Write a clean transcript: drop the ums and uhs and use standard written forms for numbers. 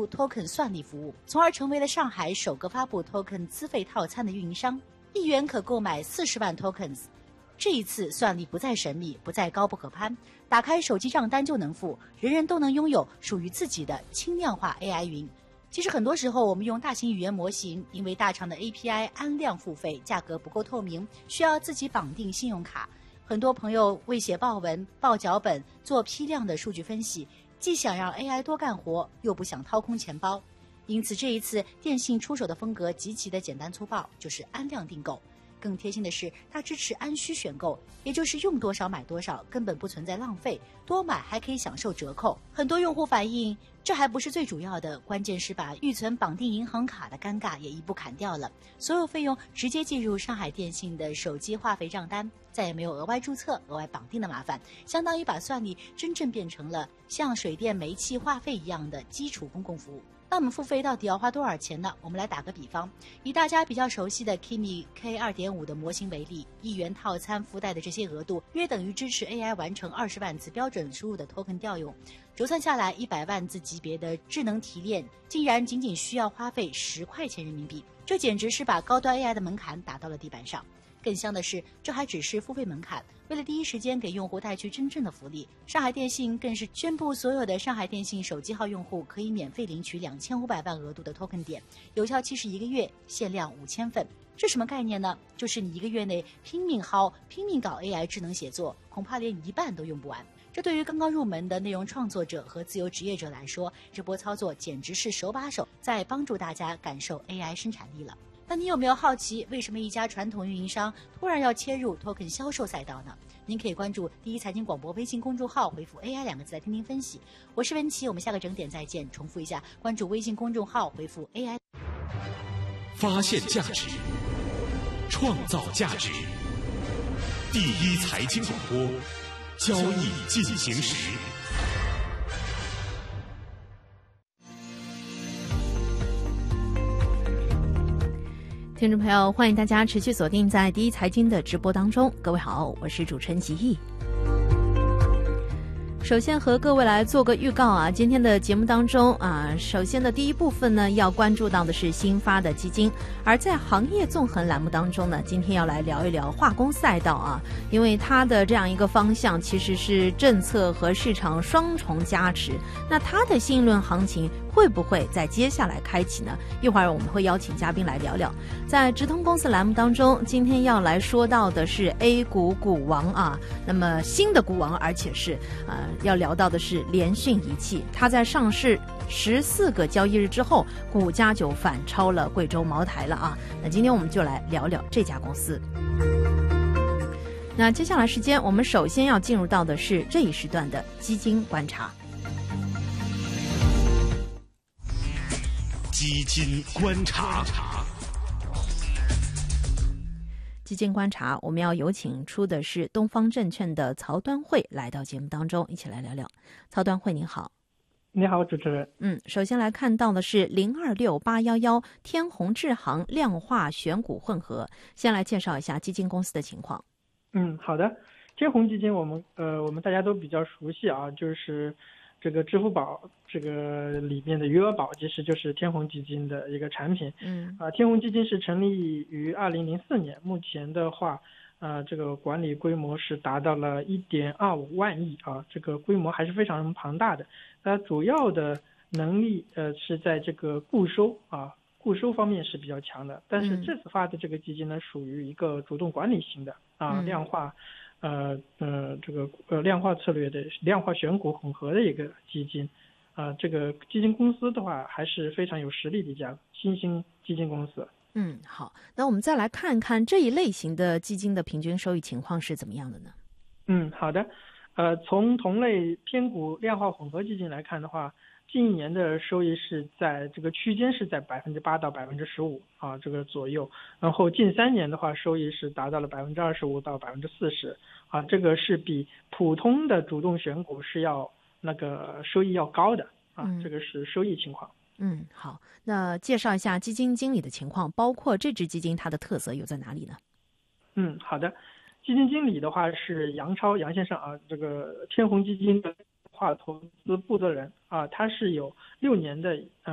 出 token 算力服务，从而成为了上海首个发布 token 资费套餐的运营商，1元可购买40万 tokens。这一次算力不再神秘，不再高不可攀，打开手机账单就能付，人人都能拥有属于自己的轻量化 AI 云。其实很多时候我们用大型语言模型，因为大厂的 API 按量付费，价格不够透明，需要自己绑定信用卡。很多朋友为写报文、报脚本、做批量的数据分析，既想让 AI 多干活，又不想掏空钱包。因此这一次电信出手的风格极其的简单粗暴，就是按量订购。更贴心的是，它支持按需选购，也就是用多少买多少，根本不存在浪费，多买还可以享受折扣。很多用户反映，这还不是最主要的，关键是把预存绑定银行卡的尴尬也一步砍掉了，所有费用直接计入上海电信的手机话费账单，再也没有额外注册、额外绑定的麻烦，相当于把算力真正变成了像水电煤气话费一样的基础公共服务。那我们付费到底要花多少钱呢？我们来打个比方，以大家比较熟悉的 Kimi K2.5 的模型为例，1元套餐附带的这些额度，约等于支持 AI 完成20万次标准输入的 token 调用。折算下来，100万字级别的智能提炼，竟然仅仅需要花费10块钱人民币，这简直是把高端 AI 的门槛打到了地板上。更香的是，这还只是付费门槛。为了第一时间给用户带去真正的福利，上海电信更是宣布，所有的上海电信手机号用户可以免费领取2500万额度的 token 点，有效期是1个月，限量5000份。这什么概念呢？就是你1个月内拼命薅、拼命搞 AI 智能写作，恐怕连一半都用不完。这对于刚刚入门的内容创作者和自由职业者来说，这波操作简直是手把手在帮助大家感受 AI 生产力了。那你有没有好奇，为什么一家传统运营商突然要切入 token 销售赛道呢？您可以关注第一财经广播微信公众号，回复 AI 2个字来听听分析。我是文琪，我们下个整点再见。重复一下，关注微信公众号，回复 AI。 发现价值，创造价值。第一财经广播，交易进行时。 听众朋友，欢迎大家持续锁定在第一财经的直播当中。各位好，我是主持人吉毅。首先和各位来做个预告啊，今天的节目当中啊，首先的第一部分呢，要关注到的是新发的基金，而在行业纵横栏目当中呢，今天要来聊一聊化工赛道啊，因为它的这样一个方向其实是政策和市场双重加持，那它的新一轮行情会不会在接下来开启呢？一会儿我们会邀请嘉宾来聊聊。在直通公司栏目当中，今天要来说到的是 A 股股王啊，那么新的股王，而且是要聊到的是联讯仪器，它在上市14个交易日之后，股价就反超了贵州茅台了啊。那今天我们就来聊聊这家公司。那接下来时间，我们首先要进入到的是这一时段的基金观察。 基金观察， 基金观察，我们要有请出的是东方证券的曹端慧来到节目当中，一起来聊聊。曹端慧您好。 你好，主持人。 首先来看到的是026811天弘智行量化选股混合，先来介绍一下基金公司的情况。 好的。天弘基金我们大家都比较熟悉啊，就是这个支付宝这个里面的余额宝，其实就是天弘基金的一个产品。天弘基金是成立于2004年，目前的话，这个管理规模是达到了1.25万亿啊，这个规模还是非常庞大的。它主要的能力是在这个固收方面是比较强的，但是这次发的这个基金呢，属于一个主动管理型的量化。量化策略的量化选股混合的一个基金，这个基金公司的话还是非常有实力的一家新兴基金公司。 好，那我们再来看看这一类型的基金的平均收益情况是怎么样的呢？ 好的，从同类偏股量化混合基金来看的话，近一年的收益是在这个区间是在8%到15%这个左右，然后近3年的话，收益是达到了25%到40%这个是比普通的主动选股是要那个收益要高的这个是收益情况。 好，那介绍一下基金经理的情况，包括这支基金它的特色有在哪里呢？ 好的，基金经理的话是杨先生这个天弘基金的投资负责人他是有6年的